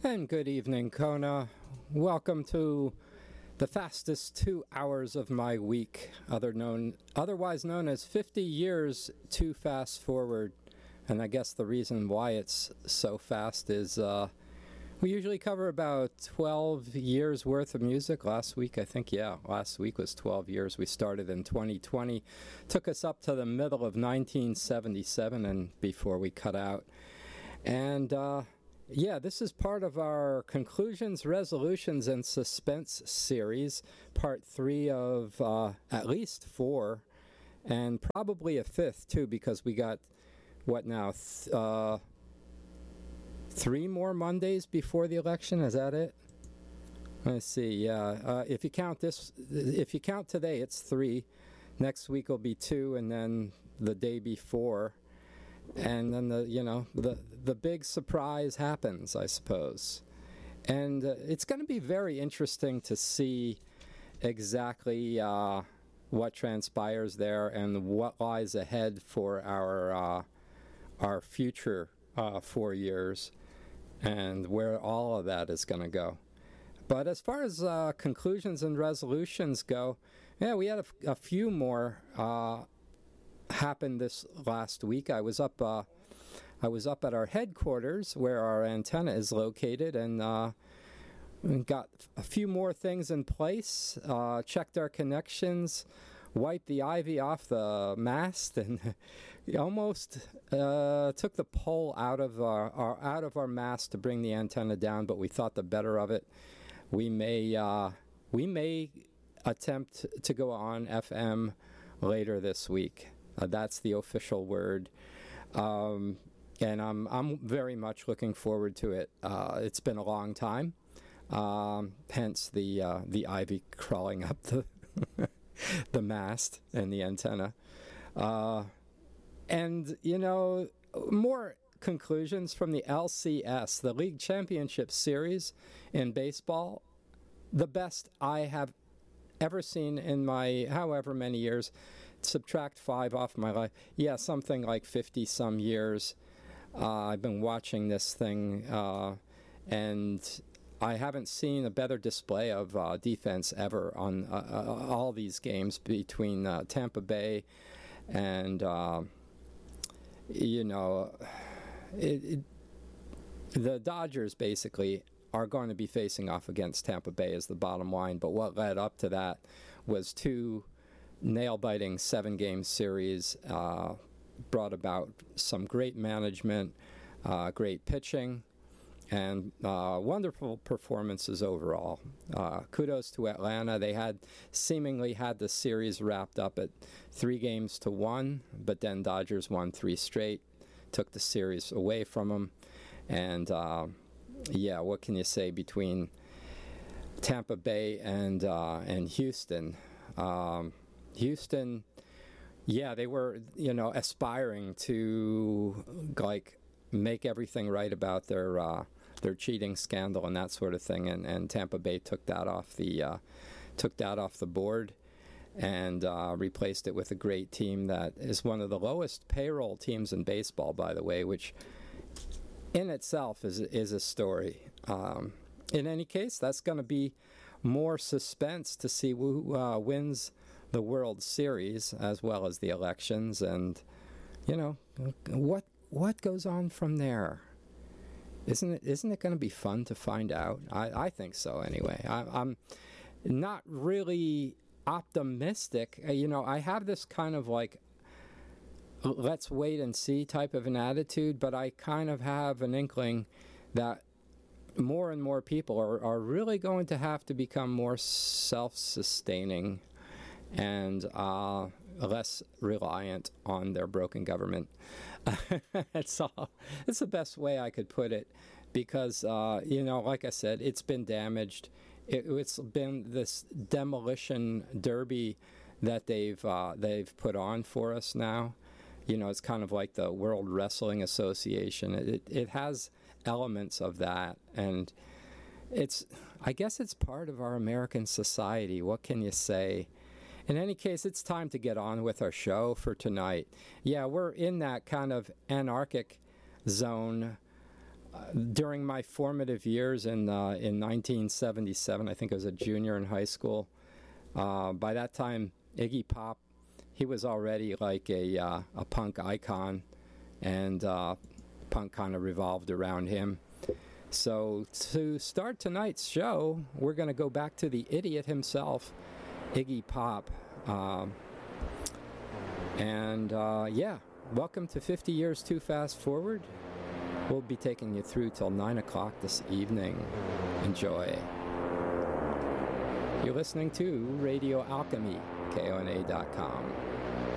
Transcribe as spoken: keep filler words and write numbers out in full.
And good evening, Kona. Welcome to the fastest two hours of my week, other known, otherwise known as fifty years too fast forward. And I guess the reason why it's so fast is uh, we usually cover about twelve years worth of music. Last week, I think, yeah, last week was twelve years. We started in twenty twenty, took us up to the middle of nineteen seventy-seven and before we cut out. And uh, yeah, this is part of our Conclusions, Resolutions, and Suspense series, part three of uh, at least four, and probably a fifth, too, because we got, what now, th- uh, three more Mondays before the election? Is that it? Let's see, yeah. Uh, if you count this, if you count today, it's three. Next week will be two, and then the day before. And then the you know the the big surprise happens, I suppose, and uh, it's going to be very interesting to see exactly uh, what transpires there and what lies ahead for our uh, our future uh, four years, and where all of that is going to go. But as far as uh, conclusions and resolutions go, yeah, we had a, f- a few more. Uh, happened this last week. I was up uh, I was up at our headquarters where our antenna is located, and uh, got a few more things in place, uh, checked our connections, wiped the ivy off the mast, and almost uh, took the pole out of our, our out of our mast to bring the antenna down, but we thought the better of it. We may uh, we may attempt to go on F M later this week. Uh, that's the official word, um, and I'm I'm very much looking forward to it. Uh, it's been a long time, um, hence the uh, the ivy crawling up the the mast and the antenna, uh, and you know more conclusions from the L C S, the League Championship Series in baseball, the best I have ever seen in my however many years. Subtract five off my life. Yeah, something like fifty some years. Uh, I've been watching this thing, uh, and I haven't seen a better display of uh, defense ever on uh, uh, all these games between uh, Tampa Bay and, uh, you know, it, it, the Dodgers basically are going to be facing off against Tampa Bay is the bottom line. But what led up to that was two nail-biting seven-game series, uh, brought about some great management, uh, great pitching, and uh, wonderful performances overall. Uh, kudos to Atlanta. They had seemingly had the series wrapped up at three games to one, but then Dodgers won three straight, took the series away from them, and uh, yeah, what can you say between Tampa Bay and uh, and Houston? Um, Houston, yeah, they were, you know, aspiring to like make everything right about their uh, their cheating scandal and that sort of thing, and, and Tampa Bay took that off the uh, took that off the board and uh, replaced it with a great team that is one of the lowest payroll teams in baseball, by the way, which in itself is is a story. Um, in any case, that's going to be more suspense to see who uh, wins the World Series as well as the elections, and you know what what goes on from there. Isn't it isn't it going to be fun to find out? I, I think so anyway. I, I'm not really optimistic. You know, I have this kind of like let's wait and see type of an attitude, but I kind of have an inkling that more and more people are, are really going to have to become more self-sustaining and uh, less reliant on their broken government. It's all, it's the best way I could put it, because uh, you know, like I said, it's been damaged. It, it's been this demolition derby that they've uh, they've put on for us now. You know, it's kind of like the World Wrestling Association. It it has elements of that, and it's I guess it's part of our American society. What can you say? In any case, it's time to get on with our show for tonight. Yeah, we're in that kind of anarchic zone during my formative years in uh, in nineteen seventy-seven, I think I was a junior in high school. Uh, by that time, Iggy Pop, he was already like a uh, a punk icon, and uh, punk kind of revolved around him. So to start tonight's show, we're going to go back to the idiot himself, Iggy Pop. Um, and uh, yeah, welcome to fifty Years Too Fast Forward. We'll be taking you through till nine o'clock this evening. Enjoy. You're listening to Radio Alchemy, K O N A dot com.